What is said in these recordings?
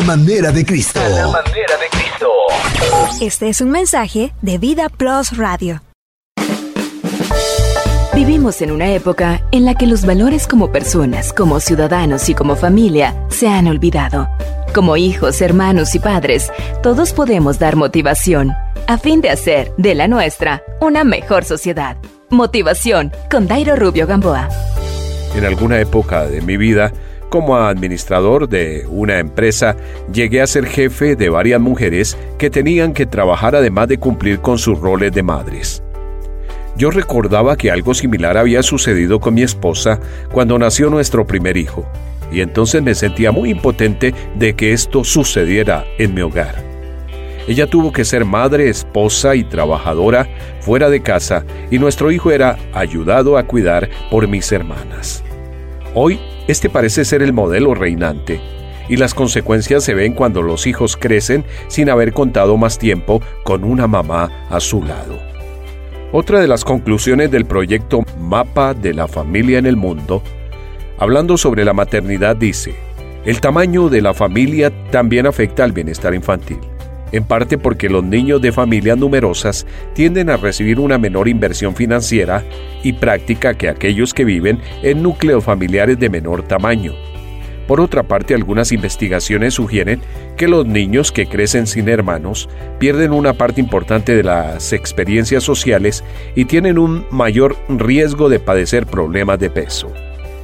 Manera de Cristo. A la manera de Cristo. Este es un mensaje de Vida Plus Radio. Vivimos en una época en la que los valores como personas, como ciudadanos y como familia se han olvidado. Como hijos, hermanos y padres, todos podemos dar motivación a fin de hacer de la nuestra una mejor sociedad. Motivación con Dairo Rubio Gamboa. En alguna época de mi vida, como administrador de una empresa, llegué a ser jefe de varias mujeres que tenían que trabajar además de cumplir con sus roles de madres. Yo recordaba que algo similar había sucedido con mi esposa cuando nació nuestro primer hijo, y entonces me sentía muy impotente de que esto sucediera en mi hogar. Ella tuvo que ser madre, esposa y trabajadora fuera de casa, y nuestro hijo era ayudado a cuidar por mis hermanas. Hoy, este parece ser el modelo reinante, y las consecuencias se ven cuando los hijos crecen sin haber contado más tiempo con una mamá a su lado. Otra de las conclusiones del proyecto Mapa de la Familia en el Mundo, hablando sobre la maternidad, dice: el tamaño de la familia también afecta al bienestar infantil, en parte porque los niños de familias numerosas tienden a recibir una menor inversión financiera y práctica que aquellos que viven en núcleos familiares de menor tamaño. Por otra parte, algunas investigaciones sugieren que los niños que crecen sin hermanos pierden una parte importante de las experiencias sociales y tienen un mayor riesgo de padecer problemas de peso.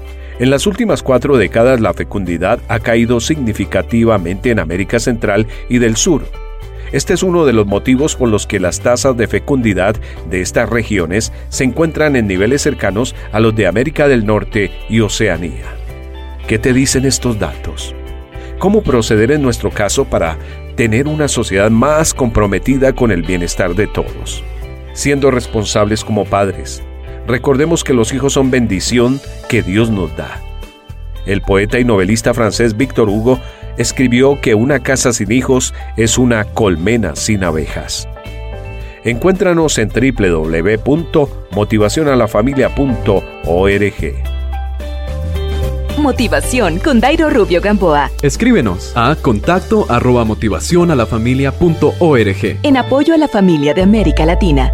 En las últimas 4 décadas, la fecundidad ha caído significativamente en América Central y del Sur. Este es uno de los motivos por los que las tasas de fecundidad de estas regiones se encuentran en niveles cercanos a los de América del Norte y Oceanía. ¿Qué te dicen estos datos? ¿Cómo proceder en nuestro caso para tener una sociedad más comprometida con el bienestar de todos? Siendo responsables como padres, recordemos que los hijos son bendición que Dios nos da. El poeta y novelista francés Victor Hugo escribió que una casa sin hijos es una colmena sin abejas. Encuéntranos en www.motivacionalafamilia.org. Motivación con Dairo Rubio Gamboa. Escríbenos a contacto@motivacionalafamilia.org. En apoyo a la familia de América Latina.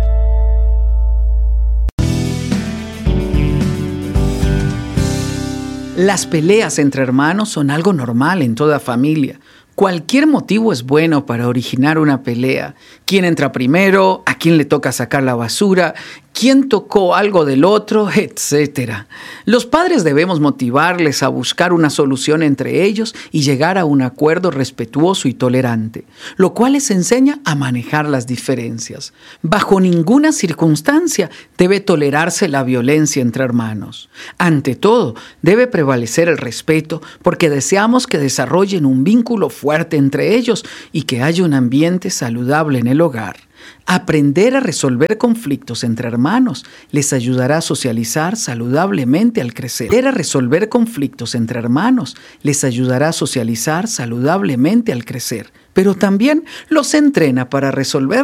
Las peleas entre hermanos son algo normal en toda familia. Cualquier motivo es bueno para originar una pelea. ¿Quién entra primero? ¿A quién le toca sacar la basura? ¿Quién tocó algo del otro? Etcétera. Los padres debemos motivarles a buscar una solución entre ellos y llegar a un acuerdo respetuoso y tolerante, lo cual les enseña a manejar las diferencias. Bajo ninguna circunstancia debe tolerarse la violencia entre hermanos. Ante todo, debe prevalecer el respeto porque deseamos que desarrollen un vínculo fuerte entre ellos y que haya un ambiente saludable en el hogar. Aprender a resolver conflictos entre hermanos les ayudará a socializar saludablemente al crecer. Aprender a resolver conflictos entre hermanos les ayudará a socializar saludablemente al crecer, pero también los entrena para resolver